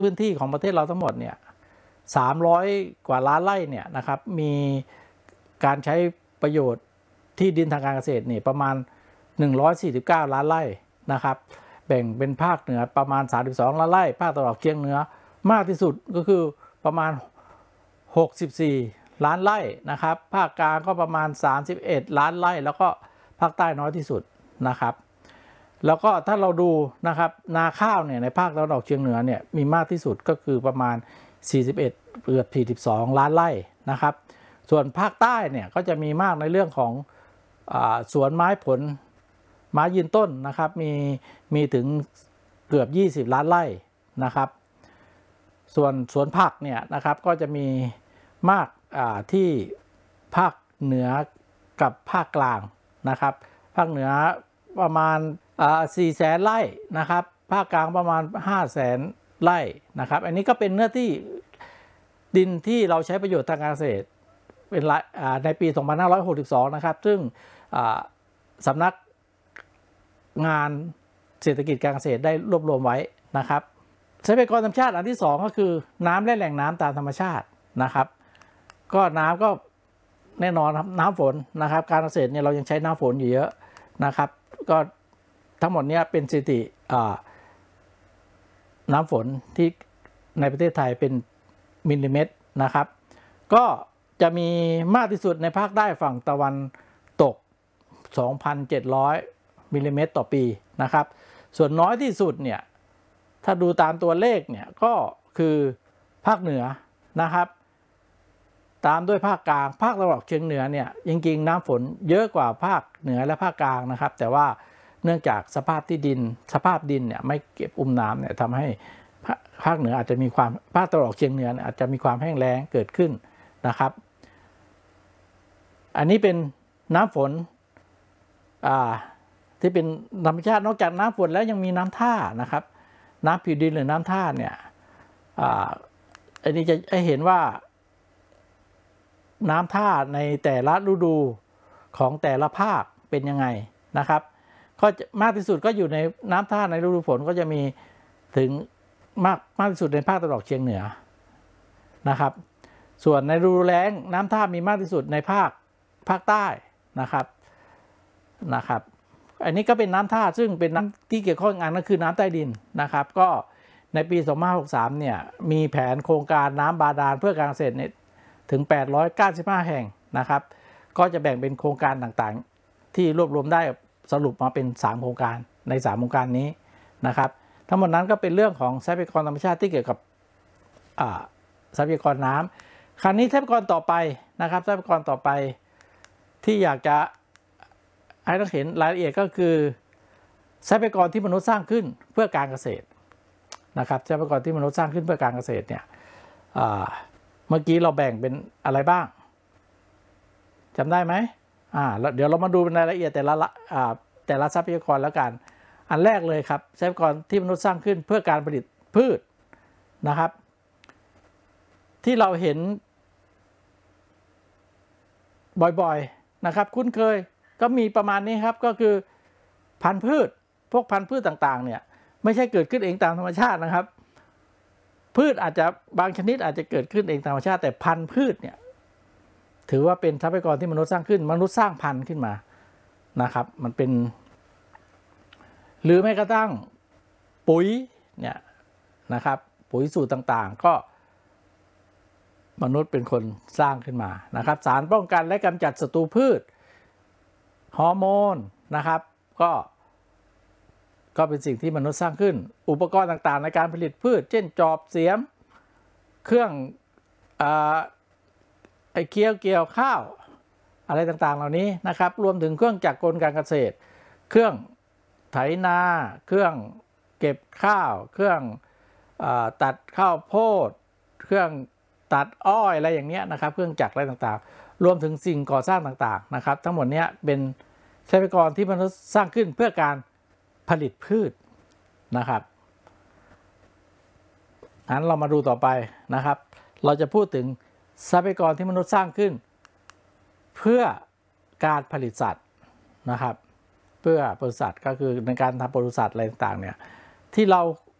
พื้นที่ของประเทศเราทั้งหมดเนี่ย300 กว่าล้านไร่เนี่ยนะครับมีการใช้ประโยชน์ที่ดินทางการเกษตรนี่ประมาณ149 ล้านไร่นะครับแบ่งเป็นภาคเหนือประมาณ32 ล้านไร่ภาคตะวันออกเฉียงเหนือมากที่สุดก็คือประมาณ64 ล้านไร่นะครับภาคกลางก็ประมาณ31 ล้านไร่แล้วก็ภาคใต้น้อยที่สุดนะครับแล้วก็ถ้าเราดูนะครับนาข้าวเนี่ยในภาคตะวันออกเฉียงเหนือเนี่ยมีมากที่สุดก็คือประมาณ41เกือบ42 ล้านไร่นะครับส่วนภาคใต้เนี่ยก็จะมีมากในเรื่องของสวนไม้ผลไม้ยืนต้นนะครับมีถึงเกือบ20 ล้านไร่นะครับส่วนสวนผักเนี่ยนะครับก็จะมีมากที่ภาคเหนือกับภาคกลางนะครับภาคเหนือประมาณ400,000 ไร่นะครับภาคกลางประมาณ500,000 ไร่นะครับอันนี้ก็เป็นเนื้อที่ดินที่เราใช้ประโยชน์ทางการเกษตรเป็นในปี 2562 นะครับซึ่งสำนักงานเศรษฐกิจการเกษตรได้รวบรวมไว้นะครับทรัพยากรธรรมชาติอันที่2ก็คือน้ำและแหล่งน้ำตามธรรมชาตินะครับก็น้ำก็แน่นอนครับน้ำฝนนะครับการเกษตรเนี่ยเรายังใช้น้ำฝนอยู่เยอะนะครับก็ทั้งหมดนี้เป็นสถิติน้ำฝนที่ในประเทศไทยเป็นมิลลิเมตรนะครับก็จะมีมากที่สุดในภาคใต้ฝั่งตะวันตก 2,700 มิลลิเมตรต่อปีนะครับส่วนน้อยที่สุดเนี่ยถ้าดูตามตัวเลขเนี่ยก็คือภาคเหนือนะครับตามด้วยภาคกลางภาคตะวันออกเฉียงเหนือเนี่ยจริงๆน้ำฝนเยอะกว่าภาคเหนือและภาคกลางนะครับแต่ว่าเนื่องจากสภาพดินเนี่ยไม่เก็บน้ำเนี่ยทำให้ภาคเหนืออาจจะมีความภาคตะวันออกเฉียงเหนืออาจจะมีความแห้งแล้งเกิดขึ้นนะครับอันนี้เป็นน้ำฝนที่เป็นธรรมชาตินอกจากน้ำฝนแล้วยังมีน้ำท่านะครับน้ำผิวดินหรือน้ำท่าเนี่ยอันนี้จะให้เห็นว่าน้ำท่าในแต่ละฤดูของแต่ละภาคเป็นยังไงนะครับก็มากที่สุดก็อยู่ในน้ำท่าในฤดูฝนก็จะมีถึงมากที่สุดในภาคตะวันออกเฉียงเหนือนะครับส่วนในฤดูแล้งน้ำท่ามีมากที่สุดในภาคใต้นะครับอันนี้ก็เป็นน้ำท่าซึ่งเป็นน้ำที่เกี่ยวข้องงานก็คือน้ำใต้ดินนะครับก็ในปี 2563 เนี่ยมีแผนโครงการน้ำบาดาลเพื่อการเกษตรถึง895 แห่งนะครับก็จะแบ่งเป็นโครงการต่างๆที่รวบรวมได้สรุปมาเป็น3โครงการใน3โครงการนี้นะครับทั้งหมดนั้นก็เป็นเรื่องของทรัพยากรธรรมชาติที่เกี่ยวกับทรัพยากรน้ำคราวนี้ทรัพยากรต่อไปนะครับทรัพยากรต่อไปที่อยากจะให้เราเห็นรายละเอียดก็คือทรัพยากรที่มนุษย์สร้างขึ้นเพื่อการเกษตรนะครับทรัพยากรที่มนุษย์สร้างขึ้นเพื่อการเกษตรเนี่ยเมื่อกี้เราแบ่งเป็นอะไรบ้างจำได้ไหมแล้วเดี๋ยวเรามาดูในรายละเอียดแต่ละทรัพยากรแล้วกันอันแรกเลยครับทรัพยากรที่มนุษย์สร้างขึ้นเพื่อการผลิตพืชนะครับที่เราเห็นบ่อยๆนะครับคุ้นเคยก็มีประมาณนี้ครับก็คือพันธุ์พืชพวกพันธุ์พืชต่างๆเนี่ยไม่ใช่เกิดขึ้นเองตามธรรมชาตินะครับพืชอาจจะบางชนิดอาจจะเกิดขึ้นเองตามธรรมชาติแต่พันธุ์พืชเนี่ยถือว่าเป็นทรัพยากรที่มนุษย์สร้างขึ้นมนุษย์สร้างพันธุ์ขึ้นมานะครับมันเป็นหรือแม้กระทั่งปุ๋ยเนี่ยนะครับปุ๋ยสูตรต่างๆก็มนุษย์เป็นคนสร้างขึ้นมานะครับสารป้องกันและกำจัดศัตรูพืชฮอร์โมนนะครับก็เป็นสิ่งที่มนุษย์สร้างขึ้นอุปกรณ์ต่างๆในการผลิตพืชเช่นจอบเสียมเครื่องเกี่ยวข้าวอะไรต่างๆเหล่านี้นะครับรวมถึงเครื่องจักรกลการเกษตรเครื่องไถนาเครื่องเก็บข้าวเครื่องตัดข้าวโพดเครื่องตัดอ้อยอะไรอย่างเนี้ยนะครับเครื่องจักรอะไรต่างๆรวมถึงสิ่งก่อสร้างต่างๆนะครับทั้งหมดนี้เป็นทรัพยากรที่มนุษย์สร้างขึ้นเพื่อการผลิตพืชนะครับงั้นเรามาดูต่อไปนะครับเราจะพูดถึงทรัพยากรที่มนุษย์สร้างขึ้นเพื่อการผลิตสัตว์นะครับเพื่อปศุสัตว์ก็คือในการทำปศุสัตว์อะไรต่างๆเนี่ยที่เรา